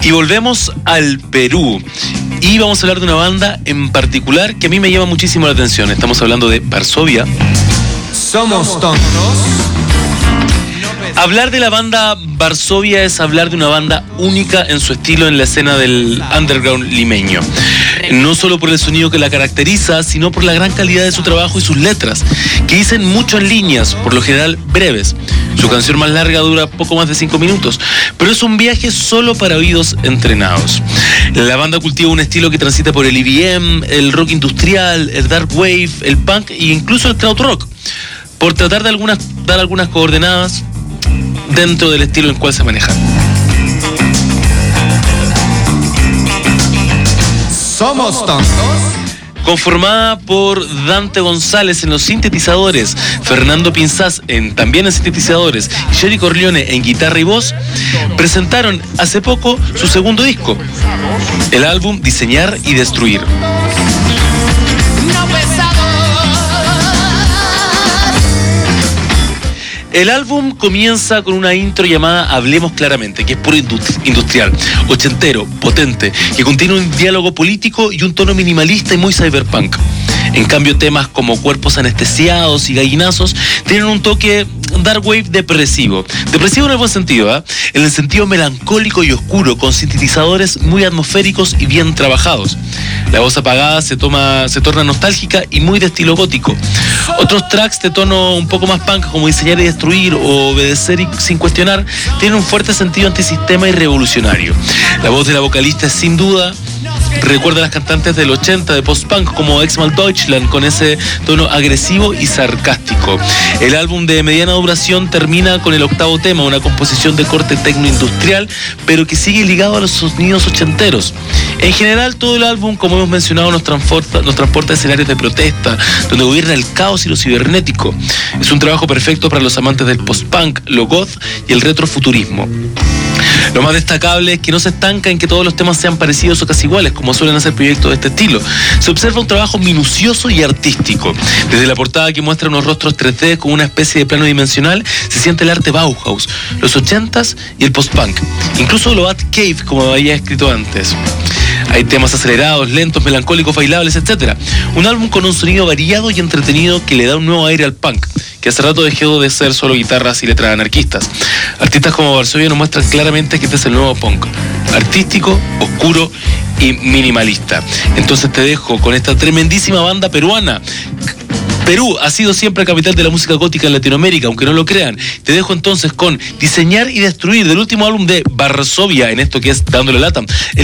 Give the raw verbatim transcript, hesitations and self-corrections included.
Y volvemos al Perú. Y vamos a hablar de una banda en particular que a mí me llama muchísimo la atención. Estamos hablando de Varsovia. Somos tontos. Hablar de la banda Varsovia es hablar de una banda única en su estilo en la escena del underground limeño. No solo por el sonido que la caracteriza, sino por la gran calidad de su trabajo y sus letras, que dicen mucho en líneas, por lo general breves. Su canción más larga dura poco más de cinco minutos, pero es un viaje solo para oídos entrenados. La banda cultiva un estilo que transita por el E D M, el rock industrial, el dark wave, el punk e incluso el krautrock, por tratar de algunas, dar algunas coordenadas dentro del estilo en el cual se manejan. Somos tontos. Conformada por Dante González en los sintetizadores, Fernando Pinzás en, también en sintetizadores y Jerry Corleone en guitarra y voz, presentaron hace poco su segundo disco, el álbum Diseñar y Destruir. El álbum comienza con una intro llamada Hablemos Claramente, que es puro industrial, ochentero, potente, que contiene un diálogo político y un tono minimalista y muy cyberpunk. En cambio, temas como Cuerpos Anestesiados y Gallinazos tienen un toque dark wave depresivo. Depresivo en el buen sentido, ¿eh? En el sentido melancólico y oscuro, con sintetizadores muy atmosféricos y bien trabajados. La voz apagada se, toma, se torna nostálgica y muy de estilo gótico. Otros tracks de tono un poco más punk, como Diseñar y Destruir o Obedecer y Sin Cuestionar, tienen un fuerte sentido antisistema y revolucionario. La voz de la vocalista es sin duda recuerda a las cantantes del ochenta de post-punk como Ex-Mal Deutschland, con ese tono agresivo y sarcástico. El álbum de mediana duración termina con el octavo tema, una composición de corte tecno-industrial, pero que sigue ligado a los sonidos ochenteros. En general, todo el álbum, como hemos mencionado, nos transporta, nos transporta a escenarios de protesta, donde gobierna el caos y lo cibernético. Es un trabajo perfecto para los amantes del post-punk, lo goth y el retrofuturismo. Lo más destacable es que no se estanca en que todos los temas sean parecidos o casi iguales, como suelen hacer proyectos de este estilo. Se observa un trabajo minucioso y artístico. Desde la portada, que muestra unos rostros tres D con una especie de plano dimensional, se siente el arte Bauhaus, los ochentas y el post-punk. Incluso lo Bat Cave, como había escrito antes. Hay temas acelerados, lentos, melancólicos, bailables, etcétera. Un álbum con un sonido variado y entretenido que le da un nuevo aire al punk, que hace rato dejó de ser solo guitarras y letras anarquistas. Artistas como Varsovia nos muestran claramente que este es el nuevo punk, artístico, oscuro y minimalista. Entonces te dejo con esta tremendísima banda peruana. Perú ha sido siempre capital de la música gótica en Latinoamérica, aunque no lo crean. Te dejo entonces con Diseñar y Destruir, del último álbum de Varsovia, en esto que es Dándole Lata.